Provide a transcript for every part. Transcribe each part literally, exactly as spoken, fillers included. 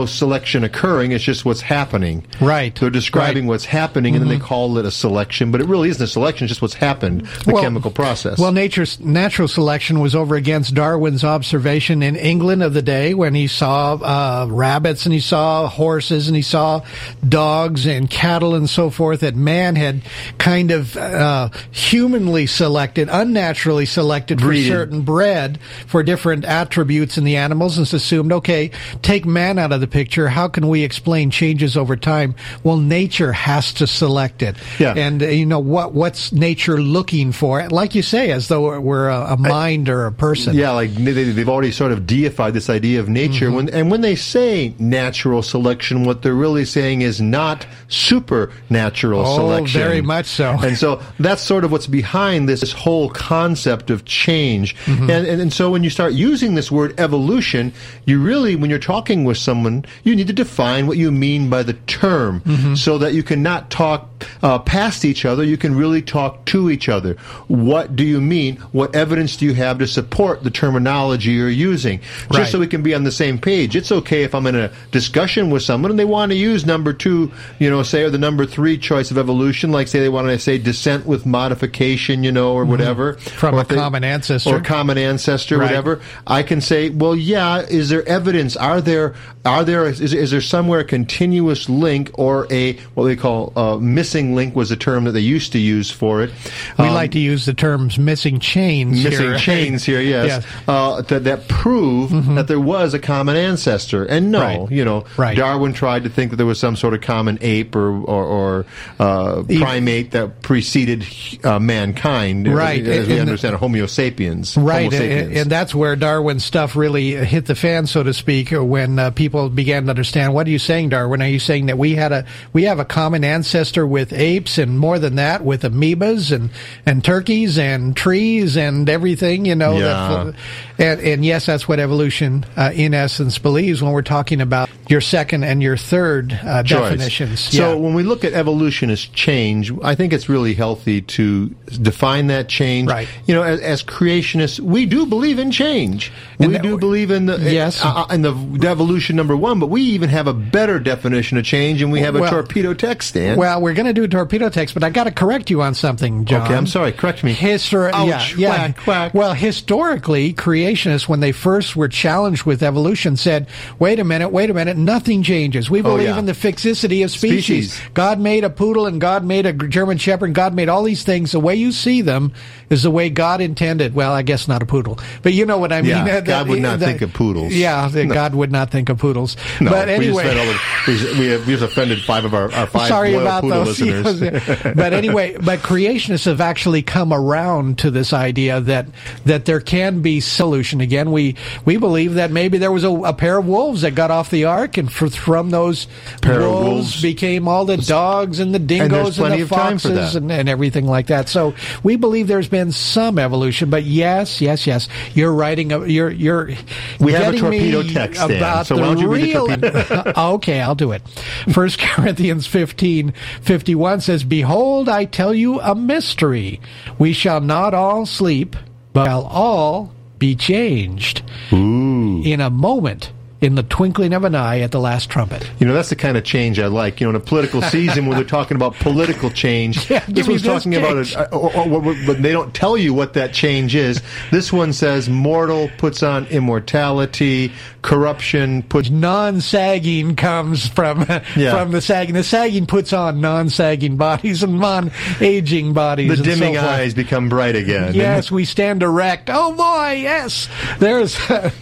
no selection occurring. It's just what's happening. Right. They're describing right. what's happening, and mm-hmm. then they call it a selection. But it really isn't a selection. It's just what's happened, the well, chemical process. Well, nature's, natural selection was over against Darwin's observation in England of the day when he saw uh, rabbits and he saw horses and he saw dogs and cattle and so forth, that man had kind of uh, humanly selected, unnaturally selected Breeded. for certain bred for different attributes in the animals, and assumed, okay, take man out of the picture. How can we explain changes over time? Well, nature has to select it. Yeah. And, uh, you know, what what's nature looking for? Like you say, as though we're a, a mind I, or a person. Yeah, like they, they've already sort of deified this idea of nature. Mm-hmm. When, and when they say natural selection, what they're really saying is not supernatural oh, selection. Very much so. And so that's sort of what's behind this, this whole concept of change. Mm-hmm. And, and, and so when you start using this word evolution, you really, when you're talking with someone, you need to define what you mean by the term, mm-hmm. so that you can not talk uh, past each other. You can really talk to each other. What do you mean? What evidence do you have to support the terminology you're using? Just right. so we can be on the same page. It's okay if I'm in a discussion with someone and they want to use number two, you know, say, or the number three choice of evolution, like say they want to say descent with modification, you know, or whatever. From or a they, common ancestor. Or common ancestor, right. whatever. I can say, well, yeah, is there evidence? Are there, are there, is, is there somewhere a continuous link or a, what they call uh, missing link was a term that they used to use for it. We um, like to use the terms missing chains missing here. chains here, yes. yes. Uh, that, that prove mm-hmm. that there was a common ancestor. And no, right. you know, right. Darwin tried to think that there was some sort of common ape or, or, or uh, primate that preceded uh, mankind. Right. As we and, understand, Homo sapiens. Right. Homo sapiens. And, and that's where Darwin's stuff really hit the fan, so to speak, when uh, people began to understand, what are you saying, Darwin? Are you saying that we had a we have a common ancestor with apes, and more than that, with amoebas and, and turkeys and trees and everything, you know? Yeah. That, and, and yes, that's what evolution, uh, in essence, believes when we're talking about your second and your third uh, definitions. So yeah. when we look at evolution as change, I think it's really healthy to define that change. Right. You know, as, as creationists, we do believe in change. We and do believe in the yes. uh, in the evolution number one, but we even have a better definition of change, and we have a well, torpedo text, Stan. Well, we're going to do a torpedo text, but I got to correct you on something, John. Okay, I'm sorry. Correct me. Histor- Ouch, yeah, quack, yeah. quack. Well, historically, creationists, when they first were challenged with evolution, said, wait a minute, wait a minute, nothing changes. We believe oh, yeah. in the fixicity of species. species. God made a poodle, and God made a German Shepherd, and God made all these things. The way you see them is the way God intended. Well, I guess not a poodle, but you know what I mean. Yeah, the, God would not the, think of poodles. Yeah, the, no. God would not think of poodles. No, but anyway. we just, all the, we, have, we just offended five of our, our five Sorry loyal about poodle those. listeners. But anyway, but creationists have actually come around to this idea that that there can be solution. Again, we we believe that maybe there was a, a pair of wolves that got off the ark, and for, from those pair wolves, of wolves became all the dogs and the dingoes and, and the foxes and, and everything like that. So we believe there's been some evolution. But yes, yes, yes, you're writing. A, you're you're. We have a getting torpedo me text, Dan, about so the why don't you read real. the torpedo? Okay, I'll do it. First Corinthians fifteen fifty-one says, "Behold, I tell you a mystery. We shall not all sleep, but shall all be changed Ooh. in a moment, in the twinkling of an eye, at the last trumpet." You know, that's the kind of change I like. You know, in a political season when they're talking about political change, yeah, this one's this talking change. about it, or, or, or, but they don't tell you what that change is. This one says mortal puts on immortality, corruption puts... Non-sagging comes from yeah. from the sagging. The sagging puts on non-sagging bodies and non-aging bodies. The and dimming so forth. eyes become bright again. Yes, we stand erect. Oh boy, yes. There's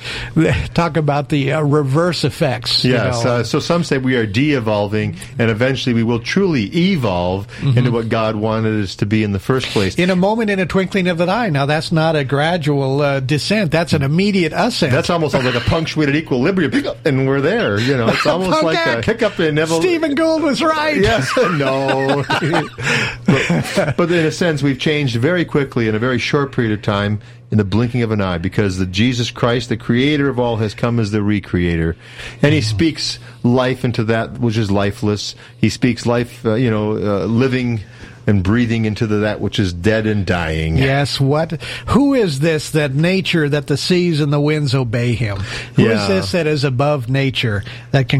talk about the uh, reverse effects. Yes. You know. uh, so some say we are de-evolving, and eventually we will truly evolve mm-hmm. into what God wanted us to be in the first place. In a moment, in a twinkling of an eye. Now, that's not a gradual uh, descent. That's an immediate ascent. That's almost like a punctuated equilibrium, and we're there. You know, it's almost like a hiccup in evolution. Stephen Gould was right. Yes. No. but, but in a sense, we've changed very quickly in a very short period of time, in the blinking of an eye, because the Jesus Christ, the creator of all, has come as the recreator. And he speaks life into that which is lifeless. He speaks life, uh, you know, uh, living and breathing into the, that which is dead and dying. Yes, what? Who is this that nature, that the seas and the winds obey him? Who yeah. is this that is above nature, that can